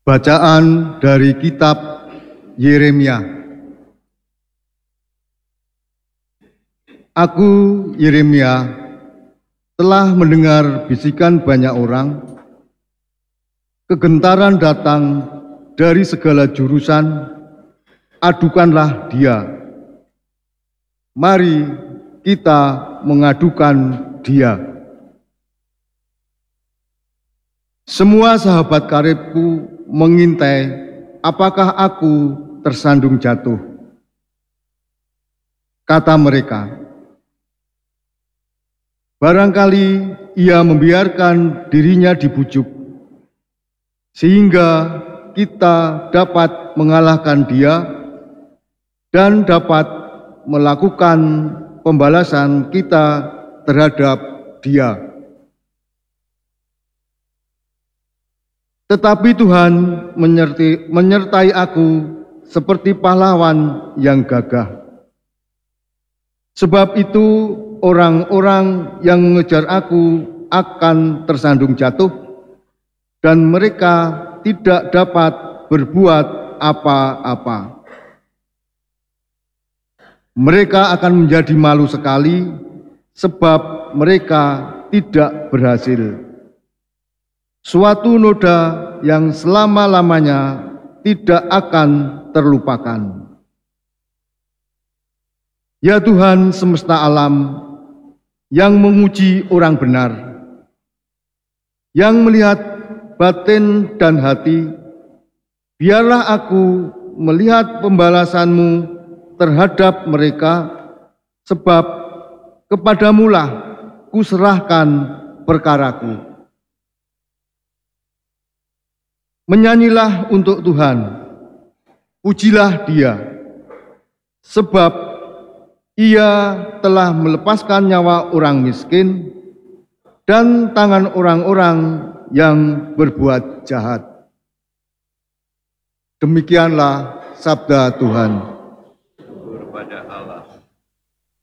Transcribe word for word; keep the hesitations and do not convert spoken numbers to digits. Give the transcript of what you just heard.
Bacaan dari kitab Yeremia. Aku, Yeremia, telah mendengar bisikan banyak orang. Kegentaran datang dari segala jurusan, adukanlah dia. Mari kita mengadukan dia. Semua sahabat karibku mengintai apakah aku tersandung jatuh. Kata mereka, barangkali ia membiarkan dirinya dibujuk, sehingga kita dapat mengalahkan dia dan dapat melakukan pembalasan kita terhadap dia. Tetapi Tuhan menyertai, menyertai aku seperti pahlawan yang gagah. Sebab itu orang-orang yang mengejar aku akan tersandung jatuh, dan mereka tidak dapat berbuat apa-apa. Mereka akan menjadi malu sekali, sebab mereka tidak berhasil. Suatu noda yang selama-lamanya tidak akan terlupakan. Ya Tuhan semesta alam, yang menguji orang benar, yang melihat batin dan hati, biarlah aku melihat pembalasan-Mu terhadap mereka, sebab kepadamulah kuserahkan perkaraku. Menyanyilah untuk Tuhan, pujilah Dia, sebab Ia telah melepaskan nyawa orang miskin dan tangan orang-orang yang berbuat jahat. Demikianlah sabda Tuhan.